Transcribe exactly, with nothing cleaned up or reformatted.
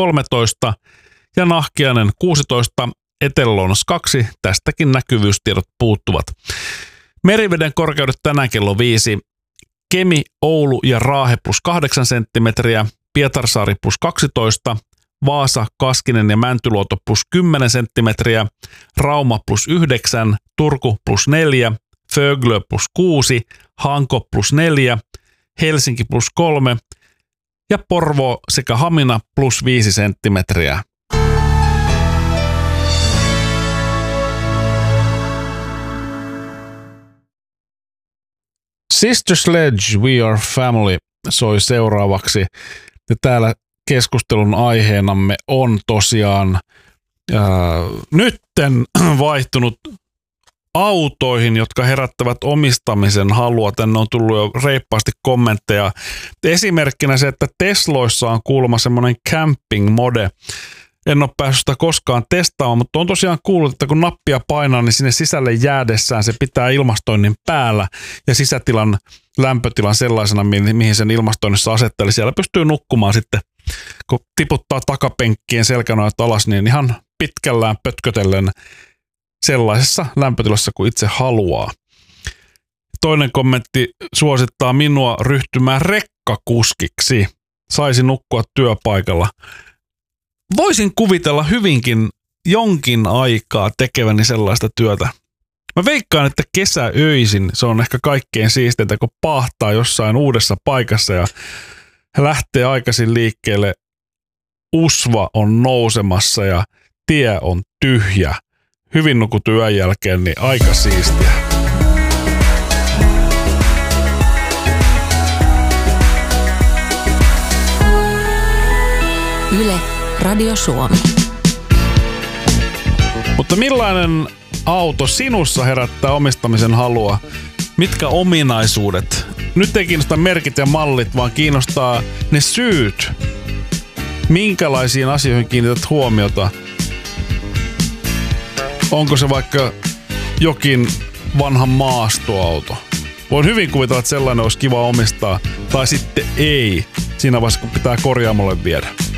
kolmetoista ja Nahkiainen kuusitoista, Etelä-Lounas kaksi, tästäkin näkyvyystiedot puuttuvat. Meriveden korkeudet tänään kello viisi, Kemi, Oulu ja Raahe plus kahdeksan senttimetriä, Pietarsaari plus kaksitoista, Vaasa, Kaskinen ja Mäntyluoto plus kymmenen senttimetriä, Rauma plus yhdeksän, Turku plus neljä, Föglö plus kuusi, Hanko plus neljä, Helsinki plus kolme ja Porvoo sekä Hamina plus viisi senttimetriä. Sister Sledge, We Are Family soi seuraavaksi. Ja täällä keskustelun aiheenamme on tosiaan ää, nytten vaihtunut autoihin, jotka herättävät omistamisen halua. Tänne on tullut jo reippaasti kommentteja. Esimerkkinä se, että Tesloissa on kuulemma semmoinen camping mode. En ole päässyt sitä koskaan testaamaan, mutta on tosiaan kuullut, että kun nappia painaa, niin sinne sisälle jäädessään se pitää ilmastoinnin päällä ja sisätilan lämpötilan sellaisena, mihin sen ilmastoinnissa asetteli. Siellä pystyy nukkumaan sitten, kun tiputtaa takapenkkien selkänojat alas, niin ihan pitkällään pötkötellen sellaisessa lämpötilassa kuin itse haluaa. Toinen kommentti suosittaa minua ryhtymään rekkakuskiksi. Saisi nukkua työpaikalla. Voisin kuvitella hyvinkin jonkin aikaa tekeväni sellaista työtä. Mä veikkaan, että kesäöisin se on ehkä kaikkein siisteintä, kun paahtaa jossain uudessa paikassa ja lähtee aikaisin liikkeelle. Usva on nousemassa ja tie on tyhjä. Hyvin nukuttu yön jälkeen, niin aika siistiä. Yle, Radio Suomi. Mutta millainen auto sinussa herättää omistamisen halua? Mitkä ominaisuudet? Nyt ei kiinnosta merkit ja mallit, vaan kiinnostaa ne syyt. Minkälaisiin asioihin kiinnität huomiota? Onko se vaikka jokin vanha maastoauto? Voin hyvin kuvitella, että sellainen olisi kiva omistaa. Tai sitten ei, siinä vaiheessa kun pitää korjaamolle viedä.